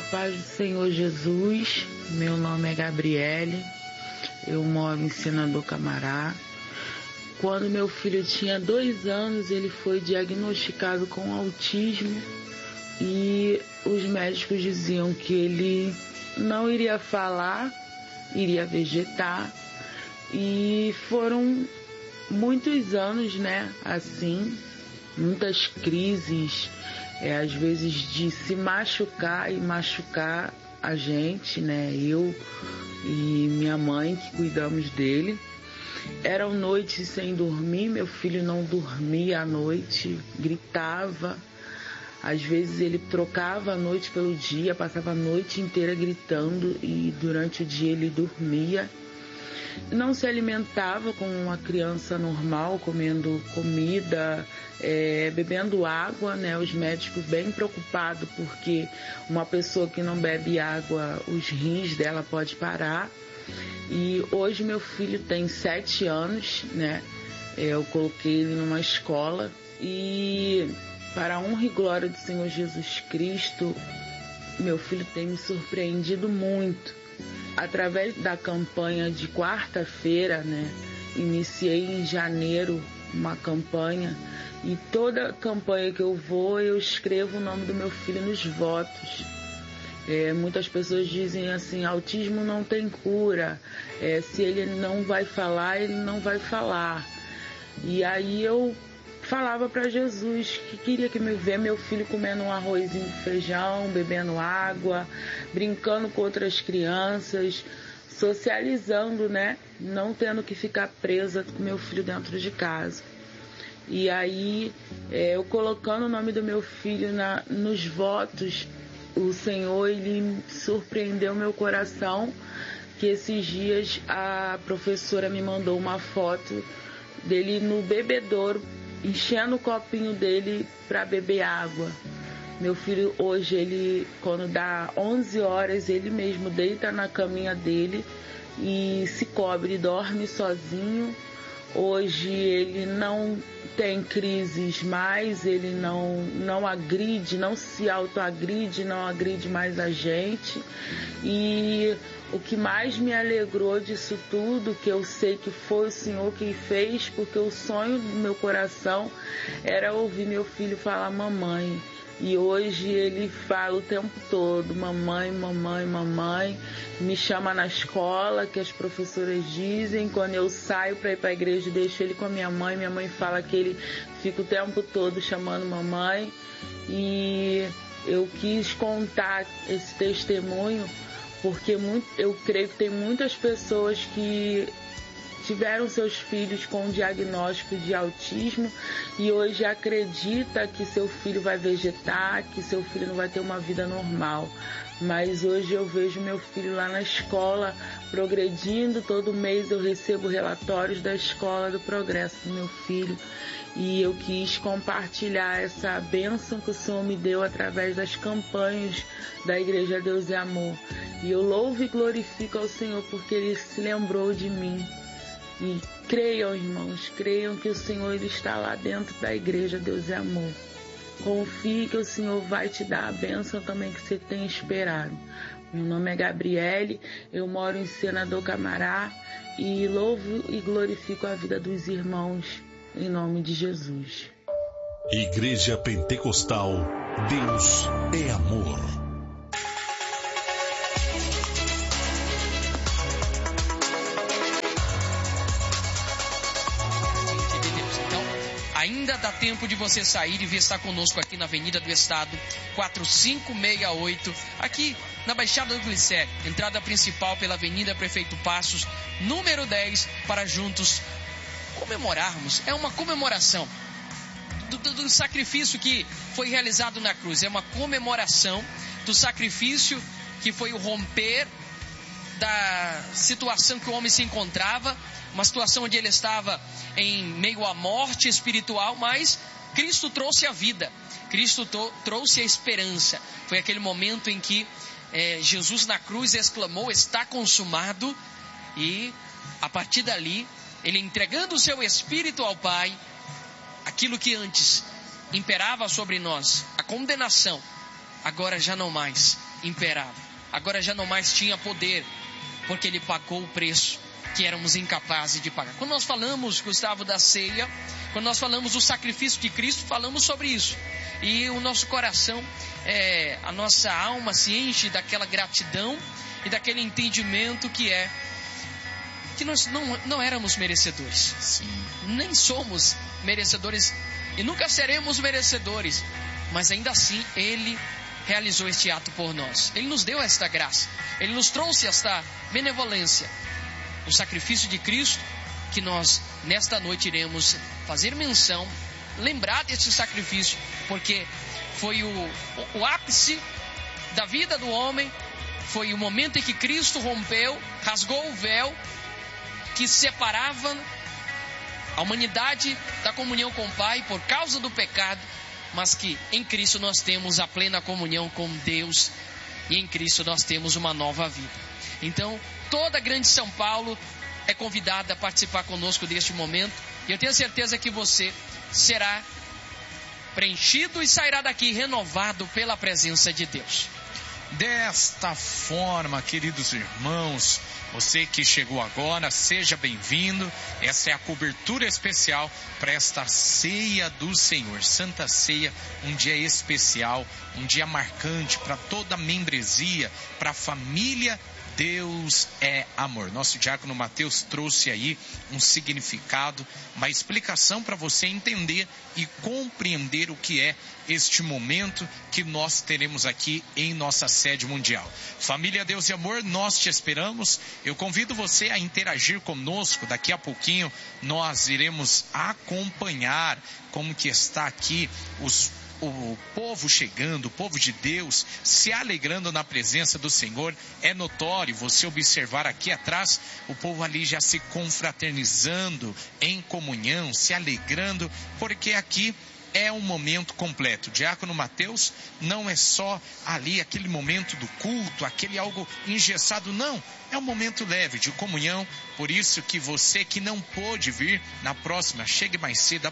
paz do Senhor Jesus. Meu nome é Gabriele, eu moro em Senador Camará. Quando meu filho tinha 2 anos, ele foi diagnosticado com autismo e os médicos diziam que ele não iria falar, iria vegetar, e foram muitos anos, né, assim, muitas crises, às vezes de se machucar e machucar a gente, né, eu e minha mãe que cuidamos dele. Eram noites sem dormir, meu filho não dormia à noite, gritava. Às vezes ele trocava a noite pelo dia, passava a noite inteira gritando e durante o dia ele dormia. Não se alimentava como uma criança normal, comendo comida, bebendo água, né? Os médicos bem preocupados porque uma pessoa que não bebe água, os rins dela pode parar. E hoje meu filho tem 7 anos, né? Eu coloquei ele numa escola e, para a honra e glória do Senhor Jesus Cristo, meu filho tem me surpreendido muito. Através da campanha de quarta-feira, né? Iniciei em janeiro uma campanha e toda campanha que eu vou, eu escrevo o nome do meu filho nos votos. Muitas pessoas dizem assim, autismo não tem cura, se ele não vai falar, ele não vai falar. E aí eu falava para Jesus que queria que me ver meu filho comendo um arrozinho com feijão, bebendo água, brincando com outras crianças, socializando, né? Não tendo que ficar presa com meu filho dentro de casa. E aí, eu colocando o nome do meu filho nos votos, o Senhor, ele surpreendeu meu coração, que esses dias a professora me mandou uma foto dele no bebedouro, enchendo o copinho dele para beber água. Meu filho hoje, ele, quando dá 11 horas, ele mesmo deita na caminha dele e se cobre, dorme sozinho. Hoje ele não tem crises mais, ele não agride, não se autoagride, não agride mais a gente. E o que mais me alegrou disso tudo, que eu sei que foi o Senhor quem fez, porque o sonho do meu coração era ouvir meu filho falar mamãe. E hoje ele fala o tempo todo, mamãe, mamãe, mamãe. Me chama na escola, que as professoras dizem. Quando eu saio para ir para a igreja, deixo ele com a minha mãe fala que ele fica o tempo todo chamando mamãe. E eu quis contar esse testemunho, porque eu creio que tem muitas pessoas que tiveram seus filhos com diagnóstico de autismo e hoje acredita que seu filho vai vegetar, que seu filho não vai ter uma vida normal. Mas hoje eu vejo meu filho lá na escola progredindo, todo mês eu recebo relatórios da escola do progresso do meu filho. E eu quis compartilhar essa bênção que o Senhor me deu através das campanhas da Igreja Deus é Amor. E eu louvo e glorifico ao Senhor porque Ele se lembrou de mim. E creiam, irmãos, creiam que o Senhor ele está lá dentro da igreja Deus é Amor. Confie que o Senhor vai te dar a bênção também que você tem esperado. Meu nome é Gabriele, eu moro em Senador Camará e louvo e glorifico a vida dos irmãos em nome de Jesus. Igreja Pentecostal, Deus é Amor. Ainda dá tempo de você sair e vir estar conosco aqui na Avenida do Estado, 4568, aqui na Baixada do Glicério, entrada principal pela Avenida Prefeito Passos, número 10, para juntos comemorarmos. É uma comemoração do sacrifício que foi realizado na cruz, é uma comemoração do sacrifício que foi o romper da situação que o homem se encontrava, uma situação onde ele estava em meio à morte espiritual, mas Cristo trouxe a vida, Cristo trouxe a esperança. Foi aquele momento em que Jesus na cruz exclamou, está consumado, e a partir dali, ele entregando o seu espírito ao Pai, aquilo que antes imperava sobre nós, a condenação, agora já não mais. imperava. Agora já não mais tinha poder, porque ele pagou o preço que éramos incapazes de pagar. Quando nós falamos, Gustavo, da ceia, quando nós falamos do sacrifício de Cristo, falamos sobre isso. E o nosso coração, a nossa alma se enche daquela gratidão e daquele entendimento que nós não éramos merecedores. Sim. Nem somos merecedores e nunca seremos merecedores. Mas ainda assim, Ele realizou este ato por nós. Ele nos deu esta graça. Ele nos trouxe esta benevolência. O sacrifício de Cristo, que nós nesta noite iremos fazer menção, lembrar deste sacrifício, porque foi o ápice da vida do homem. Foi o momento em que Cristo rompeu, rasgou o véu que separava a humanidade da comunhão com o Pai por causa do pecado, mas que em Cristo nós temos a plena comunhão com Deus e em Cristo nós temos uma nova vida. Então, toda a Grande São Paulo é convidada a participar conosco deste momento, e eu tenho certeza que você será preenchido e sairá daqui renovado pela presença de Deus. Desta forma, queridos irmãos, você que chegou agora, seja bem-vindo. Essa é a cobertura especial para esta ceia do Senhor, Santa Ceia, um dia especial, um dia marcante para toda a membresia, para a família. Deus é amor. Nosso diácono Mateus trouxe aí um significado, uma explicação para você entender e compreender o que é este momento que nós teremos aqui em nossa sede mundial. Família Deus e Amor, nós te esperamos. Eu convido você a interagir conosco. Daqui a pouquinho nós iremos acompanhar como que está aqui o povo chegando, o povo de Deus se alegrando na presença do Senhor. É notório você observar aqui atrás o povo ali já se confraternizando em comunhão, se alegrando, porque aqui é um momento completo. O diácono Mateus não é só ali aquele momento do culto, aquele algo engessado, não. É um momento leve de comunhão. Por isso que você que não pôde vir na próxima, chegue mais cedo,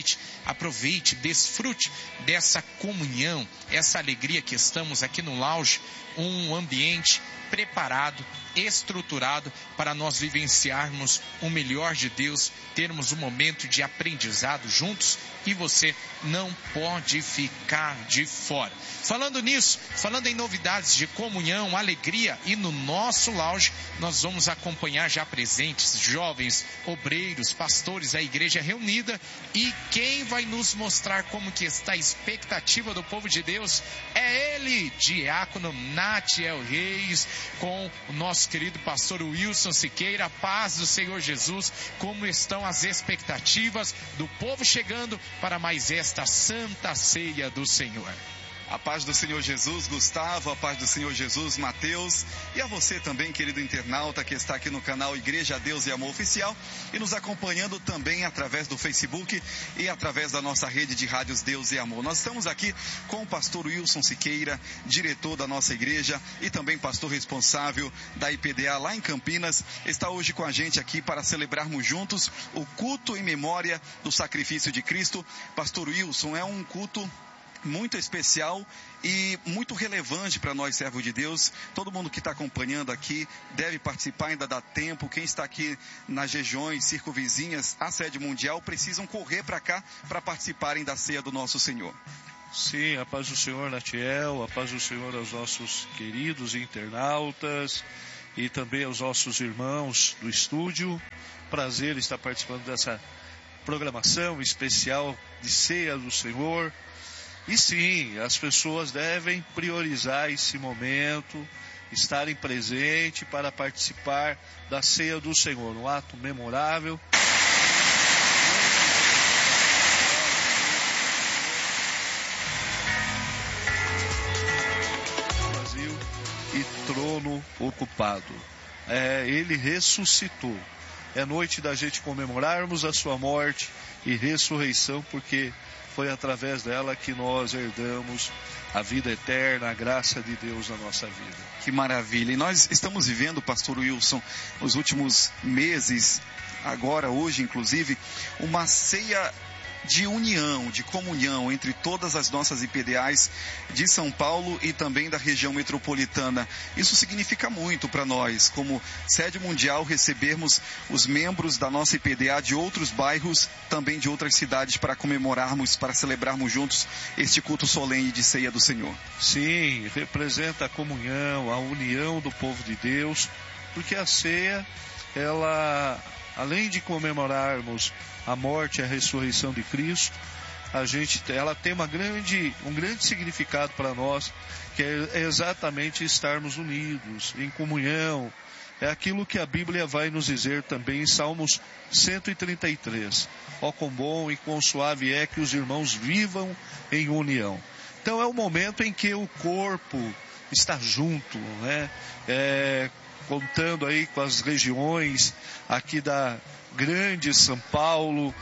aproveite, desfrute dessa comunhão, essa alegria que estamos aqui no lounge, um ambiente preparado, estruturado para nós vivenciarmos o melhor de Deus, termos um momento de aprendizado juntos, e você não pode ficar de fora. Falando nisso, falando em novidades de comunhão, alegria, e no nosso lounge nós vamos acompanhar já presentes, jovens, obreiros, pastores, a igreja reunida, e quem vai nos mostrar como que está a expectativa do povo de Deus é ele, diácono Natiel Reis, com o nosso querido pastor Wilson Siqueira. Paz do Senhor Jesus, como estão as expectativas do povo chegando para mais esta Santa Ceia do Senhor? A paz do Senhor Jesus, Gustavo, a paz do Senhor Jesus, Mateus, e a você também, querido internauta, que está aqui no canal Igreja Deus e Amor Oficial, e nos acompanhando também através do Facebook e através da nossa rede de rádios Deus e Amor. Nós estamos aqui com o pastor Wilson Siqueira, diretor da nossa igreja e também pastor responsável da IPDA lá em Campinas. Está hoje com a gente aqui para celebrarmos juntos o culto em memória do sacrifício de Cristo. Pastor Wilson, é um culto muito especial e muito relevante para nós, servos de Deus. Todo mundo que está acompanhando aqui deve participar, ainda dá tempo. Quem está aqui nas regiões circunvizinhas à sede mundial precisam correr para cá para participarem da ceia do nosso Senhor. Sim, a paz do Senhor, Natiel, a paz do Senhor aos nossos queridos internautas e também aos nossos irmãos do estúdio. Prazer estar participando dessa programação especial de ceia do Senhor. E sim, as pessoas devem priorizar esse momento, estarem presentes para participar da ceia do Senhor, um ato memorável. Brasil e trono ocupado. Ele ressuscitou. É noite da gente comemorarmos a sua morte e ressurreição, porque foi através dela que nós herdamos a vida eterna, a graça de Deus na nossa vida. Que maravilha! E nós estamos vivendo, pastor Wilson, nos últimos meses, agora, hoje inclusive, uma ceia de união, de comunhão entre todas as nossas IPDAs de São Paulo e também da região metropolitana. Isso significa muito para nós, como sede mundial, recebermos os membros da nossa IPDA de outros bairros, também de outras cidades, para comemorarmos, para celebrarmos juntos este culto solene de ceia do Senhor. Sim, representa a comunhão, a união do povo de Deus, porque a ceia, ela, além de comemorarmos a morte e a ressurreição de Cristo, ela tem um grande significado para nós, que é exatamente estarmos unidos, em comunhão. É aquilo que a Bíblia vai nos dizer também em Salmos 133. Ó, quão bom e quão suave é que os irmãos vivam em união. Então é o momento em que o corpo está junto, né? Contando aí com as regiões aqui da grande São Paulo,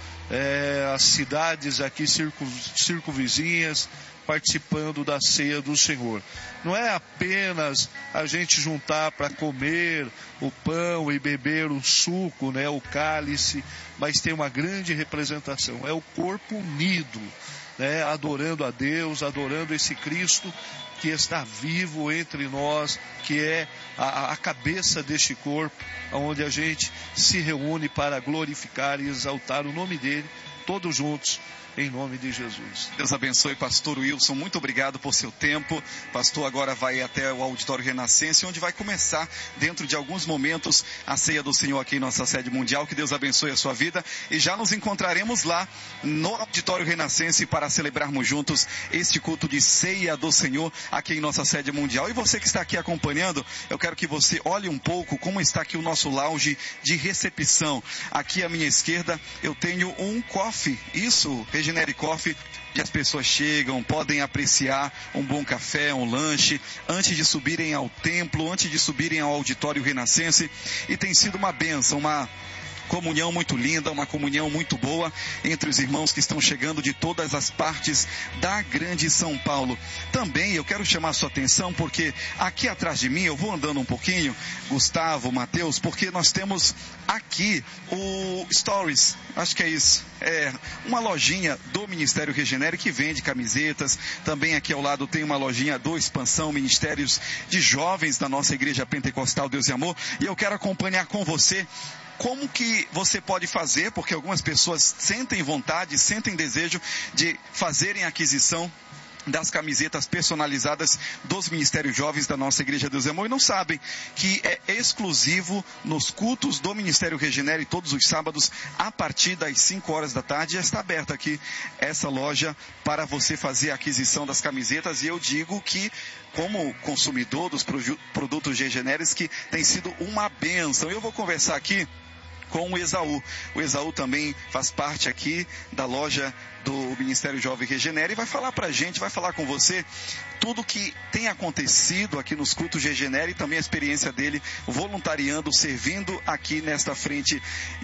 as cidades aqui circunvizinhas, participando da ceia do Senhor. Não é apenas a gente juntar para comer o pão e beber o suco, né, o cálice, mas tem uma grande representação. É o corpo unido, né, adorando a Deus, adorando esse Cristo que está vivo entre nós, que é a cabeça deste corpo, onde a gente se reúne para glorificar e exaltar o nome dele, todos juntos, em nome de Jesus. Deus abençoe, pastor Wilson, muito obrigado por seu tempo. Pastor agora vai até o Auditório Renascença, onde vai começar, dentro de alguns momentos, a ceia do Senhor aqui em nossa sede mundial. Que Deus abençoe a sua vida, e já nos encontraremos lá no Auditório Renascença para celebrarmos juntos este culto de ceia do Senhor aqui em nossa sede mundial. E você que está aqui acompanhando, eu quero que você olhe um pouco como está aqui o nosso lounge de recepção. Aqui à minha esquerda eu tenho um coffee, isso, Regenere Coffee, que as pessoas chegam, podem apreciar um bom café, um lanche, antes de subirem ao templo, antes de subirem ao Auditório Renascença, e tem sido uma bênção, uma comunhão muito linda, uma comunhão muito boa entre os irmãos que estão chegando de todas as partes da grande São Paulo. Também eu quero chamar a sua atenção, porque aqui atrás de mim, eu vou andando um pouquinho, Gustavo, Mateus, porque nós temos aqui o Stories, acho que é isso, uma lojinha do Ministério Regenere que vende camisetas. Também aqui ao lado tem uma lojinha do Expansão, Ministérios de Jovens da nossa Igreja Pentecostal Deus e Amor, e eu quero acompanhar com você como que você pode fazer, porque algumas pessoas sentem vontade, sentem desejo de fazerem a aquisição das camisetas personalizadas dos Ministérios Jovens da nossa Igreja Deus e Amor, e não sabem que é exclusivo nos cultos do Ministério Regenere todos os sábados, a partir das 5 horas da tarde. Já está aberta aqui essa loja para você fazer a aquisição das camisetas, e eu digo que, como consumidor dos produtos Regeneres, que tem sido uma bênção. Eu vou conversar aqui com o Esaú. O Esaú também faz parte aqui da loja do Ministério Jovem Regenere, e vai falar pra gente, vai falar com você tudo que tem acontecido aqui nos cultos Regenere, e também a experiência dele voluntariando, servindo aqui nesta frente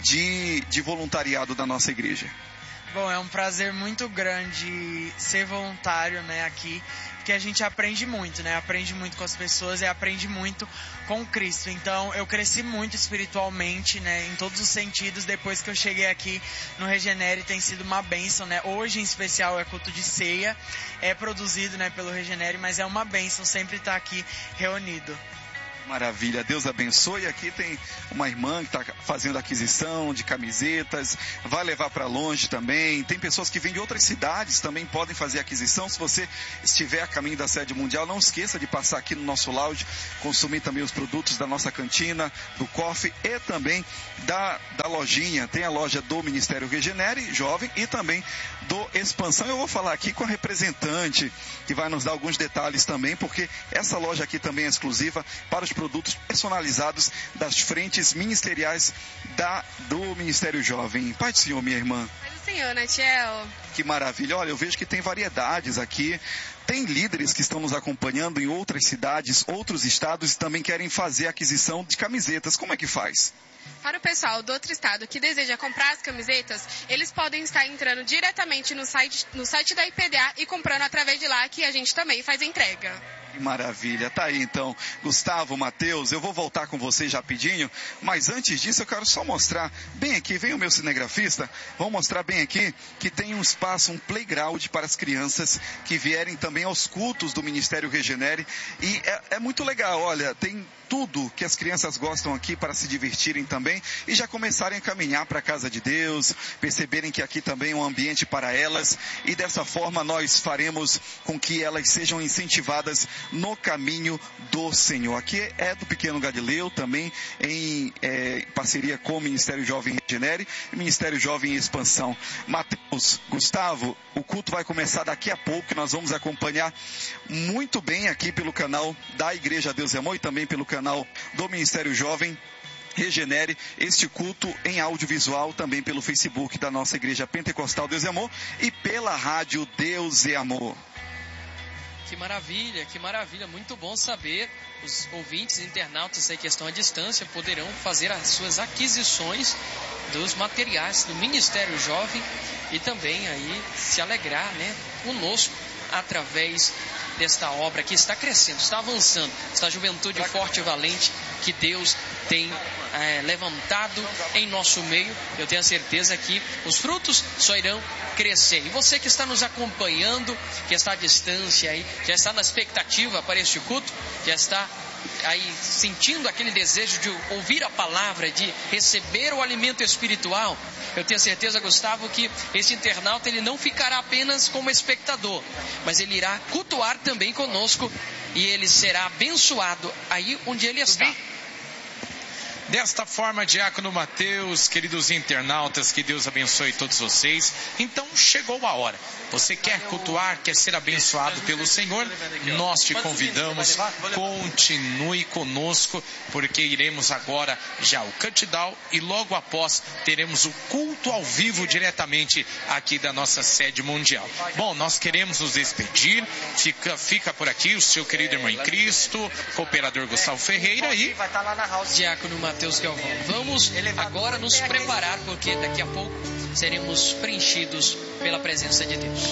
de voluntariado da nossa igreja. Bom, é um prazer muito grande ser voluntário, né, aqui, porque a gente aprende muito, né, aprende muito com as pessoas e aprende muito com Cristo. Então, eu cresci muito espiritualmente, né, em todos os sentidos, depois que eu cheguei aqui no Regenere. Tem sido uma bênção, né, hoje em especial é culto de ceia, é produzido, né, pelo Regenere, mas é uma bênção sempre estar aqui reunido. Maravilha, Deus abençoe. Aqui tem uma irmã que está fazendo aquisição de camisetas, vai levar para longe também. Tem pessoas que vêm de outras cidades, também podem fazer aquisição. Se você estiver a caminho da sede mundial, não esqueça de passar aqui no nosso lounge, consumir também os produtos da nossa cantina, do coffee e também da lojinha. Tem a loja do Ministério Regenere Jovem e também do Expansão. Eu vou falar aqui com a representante, que vai nos dar alguns detalhes também, porque essa loja aqui também é exclusiva para os produtos personalizados das frentes ministeriais do Ministério Jovem. Pai do Senhor, minha irmã. Pai do Senhor, Natiel. Que maravilha. Olha, eu vejo que tem variedades aqui, Tem líderes que estão nos acompanhando em outras cidades, outros estados e também querem fazer aquisição de camisetas. Como é que faz? Para o pessoal do outro estado que deseja comprar as camisetas, eles podem estar entrando diretamente no site da IPDA e comprando através de lá, que a gente também faz a entrega. Que maravilha, tá aí então, Gustavo, Matheus, eu vou voltar com vocês rapidinho, mas antes disso eu quero só mostrar, bem aqui, vem o meu cinegrafista, vou mostrar bem aqui que tem um espaço, um playground para as crianças que vierem também aos cultos do Ministério Regenere, e é muito legal, olha, tem tudo que as crianças gostam aqui para se divertirem também e já começarem a caminhar para a casa de Deus, perceberem que aqui também é um ambiente para elas e dessa forma nós faremos com que elas sejam incentivadas no caminho do Senhor. Aqui é do Pequeno Galileu, também em parceria com o Ministério Jovem Regenere e Ministério Jovem em Expansão. Matheus, Gustavo, o culto vai começar daqui a pouco, nós vamos acompanhar muito bem aqui pelo canal da Igreja Deus e Amor e também pelo canal do Ministério Jovem Regenere, este culto em audiovisual também pelo Facebook da nossa Igreja Pentecostal Deus e Amor e pela rádio Deus e Amor. Que maravilha, muito bom saber. Os ouvintes, internautas aí que estão à distância poderão fazer as suas aquisições dos materiais do Ministério Jovem e também aí se alegrar, né, conosco através desta obra que está crescendo, está avançando, esta juventude forte e valente que Deus tem levantado em nosso meio. Eu tenho a certeza que os frutos só irão crescer. E você que está nos acompanhando, que está à distância aí, já está na expectativa para este culto, já está aí sentindo aquele desejo de ouvir a palavra, de receber o alimento espiritual, eu tenho certeza, Gustavo, que esse internauta ele não ficará apenas como espectador, mas ele irá cultuar também conosco e ele será abençoado aí onde ele está. Desta forma, Diácono Matheus, queridos internautas, que Deus abençoe todos vocês. Então chegou a hora. Você quer cultuar, quer ser abençoado pelo Senhor? Nós te convidamos, continue conosco, porque iremos agora já o countdown e logo após teremos o culto ao vivo diretamente aqui da nossa sede mundial. Bom, nós queremos nos despedir, fica por aqui o seu querido irmão em Cristo, cooperador Gustavo Ferreira e Diácono Matheus Galvão. Vamos agora nos preparar, porque daqui a pouco seremos preenchidos pela presença de Deus.